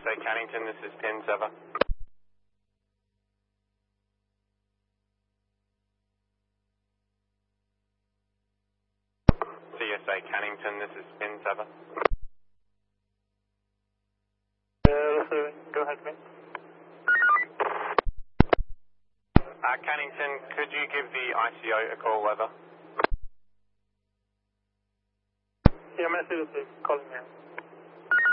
CSA Cannington, this is 10-7. CSA Cannington, this is 10-7. Go ahead, mate. Cannington, could you give the ICO a call over? Yeah, I'm going to see this calling here.